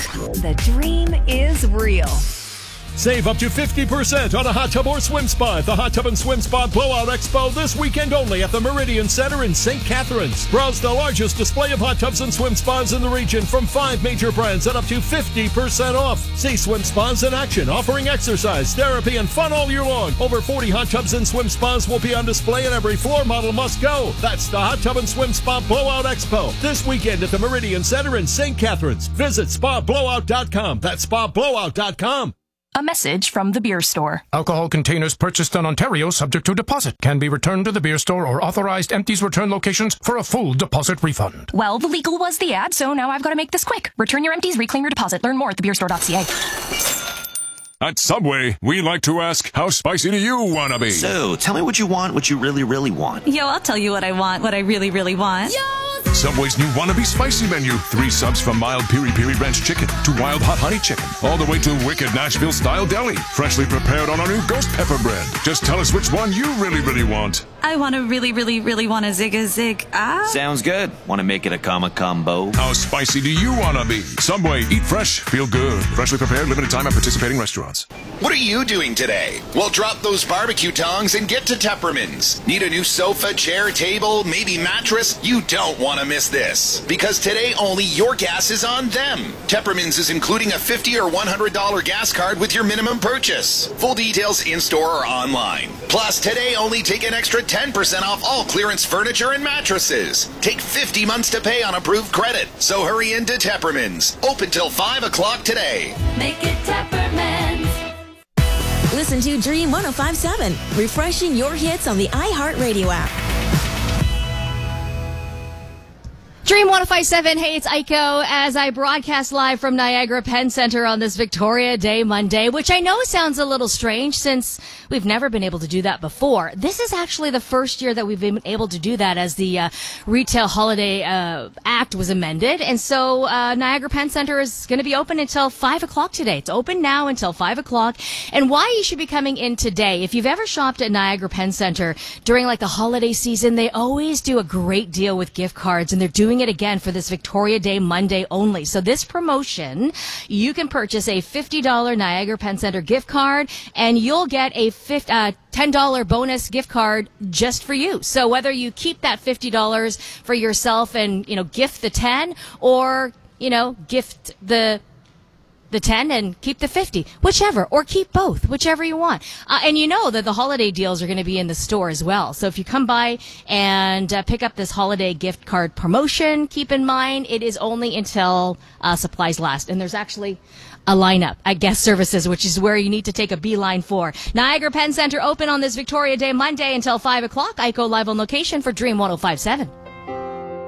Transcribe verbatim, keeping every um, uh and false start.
The dream is real. Save up to fifty percent on a hot tub or swim spa at the Hot Tub and Swim Spa Blowout Expo this weekend only at the Meridian Center in Saint Catharines. Browse the largest display of hot tubs and swim spas in the region from five major brands at up to fifty percent off. See swim spas in action, offering exercise, therapy, and fun all year long. Over forty hot tubs and swim spas will be on display and every floor model must go. That's the Hot Tub and Swim Spa Blowout Expo this weekend at the Meridian Center in Saint Catharines. Visit spa blowout dot com. That's spa blowout dot com. A message from the beer store. Alcohol containers purchased in Ontario subject to deposit can be returned to the beer store or authorized empties return locations for a full deposit refund. Well, the legal was the ad, so now I've got to make this quick. Return your empties, reclaim your deposit. Learn more at the beer store dot c a. At Subway, we like to ask, how spicy do you want to be? So, tell me what you want, what you really, really want. Yo, I'll tell you what I want, what I really, really want. Yo! Subway's new Wannabe Spicy menu. Three subs from mild piri piri ranch chicken to wild hot honey chicken. All the way to wicked Nashville-style deli. Freshly prepared on our new ghost pepper bread. Just tell us which one you really, really want. I want to really, really, really want a zig a zig ah. Sounds good. Want to make it a comma combo? How spicy do you want to be? Subway, eat fresh, feel good. Freshly prepared, limited time at participating restaurants. What are you doing today? Well, drop those barbecue tongs and get to Tepperman's. Need a new sofa, chair, table, maybe mattress? You don't want to miss this. Because today only your gas is on them. Tepperman's is including a fifty dollars or one hundred dollars gas card with your minimum purchase. Full details in-store or online. Plus, today only take an extra ten percent off all clearance furniture and mattresses. Take fifty months to pay on approved credit. So hurry into Tepperman's. Open till five o'clock today. Make it Tepperman's. Listen to Dream one oh five point seven, refreshing your hits on the iHeartRadio app. Dream one oh five point seven, hey, it's Aiko as I broadcast live from Niagara Penn Center on this Victoria Day Monday, which I know sounds a little strange since we've never been able to do that before. This is actually the first year that we've been able to do that as the uh, Retail Holiday uh, Act was amended. And so uh, Niagara Penn Center is going to be open until five o'clock today. It's open now until five o'clock. And why you should be coming in today, if you've ever shopped at Niagara Penn Center during like the holiday season, they always do a great deal with gift cards, and they're doing it again for this Victoria Day Monday only. So this promotion, you can purchase a fifty dollars Niagara Penn Center gift card, and you'll get a fifty, uh, ten dollars bonus gift card just for you. So whether you keep that fifty dollars for yourself and, you know, gift the ten, or, you know, gift the the ten and keep the fifty, whichever, or keep both, whichever you want. Uh, and you know that the holiday deals are going to be in the store as well. So if you come by and uh, pick up this holiday gift card promotion, keep in mind it is only until uh, supplies last. And there's actually a lineup at guest services, which is where you need to take a beeline for. Niagara Penn Center open on this Victoria Day Monday until five o'clock. Aiko live on location for Dream one oh five point seven.